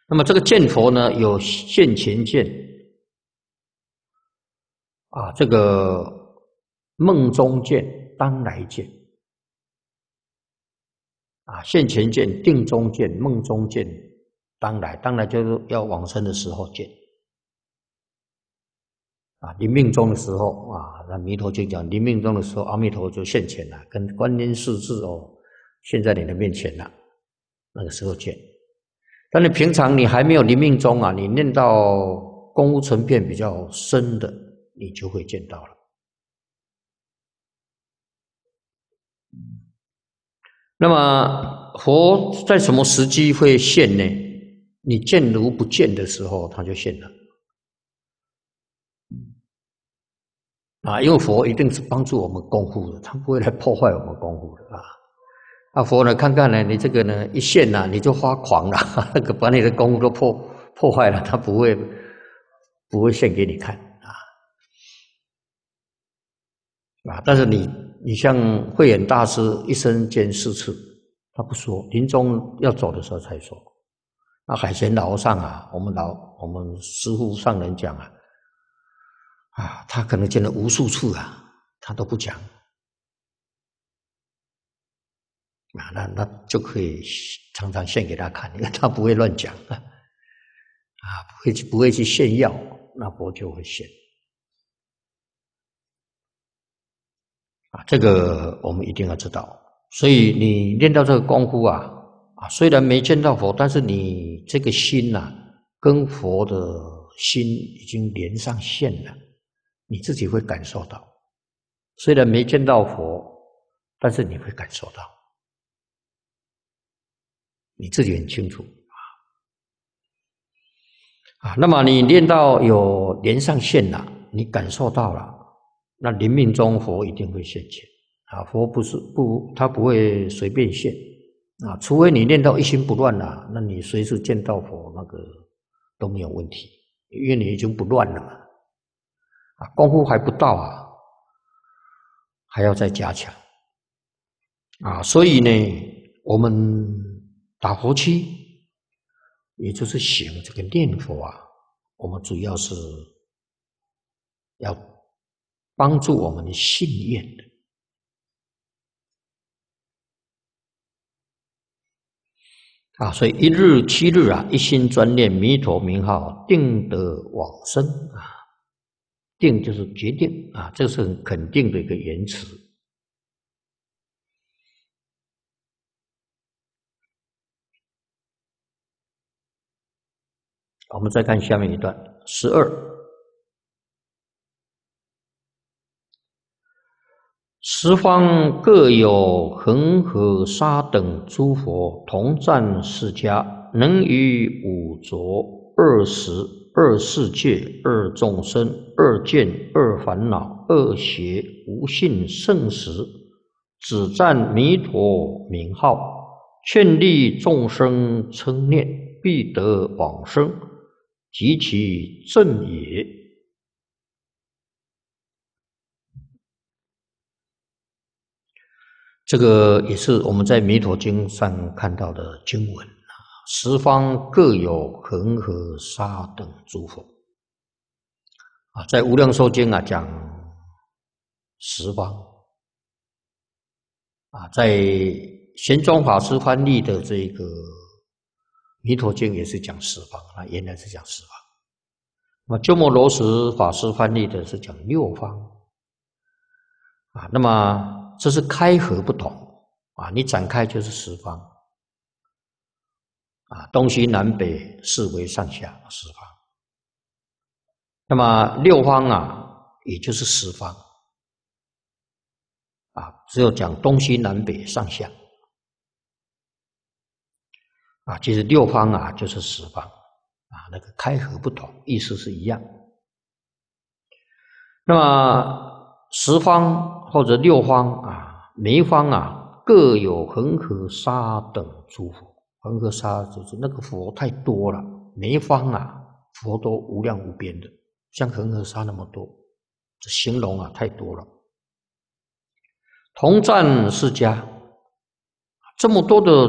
那么这个见佛呢，有现前见啊，这个梦中见、当来见啊，现前见、定中见、梦中见、当来，当来就是要往生的时候见啊，临命终的时候啊，那弥陀经讲，临命终的时候，阿弥陀就现前了，跟观音世智哦，现在你的面前了，那个时候见。但你平常你还没有临命终啊，你念到功夫成片比较深的，你就会见到了。那么佛在什么时机会现呢？你见如不见的时候，他就现了。啊，因为佛一定是帮助我们功夫的，他不会来破坏我们功夫的啊。那佛呢，看看呢，你这个呢一现呢，你就发狂了，那个把你的功夫都破坏了，他不会现给你看啊。但是你像慧远大师一生见4次，他不说，临终要走的时候才说。那海贤老和尚啊，我们师父上人讲啊，他可能见了无数次啊，他都不讲啊，那就可以常常现给他看，因为他不会乱讲啊，不会去炫耀，那佛就会现啊，这个我们一定要知道。所以你练到这个功夫啊，虽然没见到佛，但是你这个心啊，跟佛的心已经连上线了，你自己会感受到。虽然没见到佛，但是你会感受到，你自己很清楚啊。那么你练到有连上线了，你感受到了，那临命中佛一定会现前啊。佛他不会随便现啊，除非你练到一心不乱了，那你随时见到佛那个都没有问题，因为你已经不乱了嘛。啊，功夫还不到啊，还要再加强啊。所以呢，我们打佛七，也就是行这个念佛啊，我们主要是要帮助我们的信愿的啊。所以1日7日啊，一心专念弥陀名号，定得往生啊。定就是决定啊，这是很肯定的一个言辞。我们再看下面一段12。十方各有恒河沙等诸佛同赞释迦，能于五浊二世界二众生二见二烦恼二邪无性圣实，只赞弥陀名号，劝励众生称念，必得往生，及其正也。这个也是我们在弥陀经上看到的经文啊，十方各有恒河沙等诸佛啊，在无量寿经啊讲十方啊，在玄奘法师翻译的这个弥陀经也是讲十方啊，原来是讲十方。那么鸠摩罗什法师翻译的是讲六方啊，那么这是开合不同啊，你展开就是十方啊，东西南北四维上下十方。那么六方啊，也就是十方啊，只有讲东西南北上下啊，其实六方啊就是十方啊，那个开合不同，意思是一样。那么十方或者六方啊，每一方啊各有恒河沙等诸佛，恒河沙就是那个佛太多了，每一方啊佛都无量无边的，像恒河沙那么多，这形容啊太多了。同赞释迦，这么多的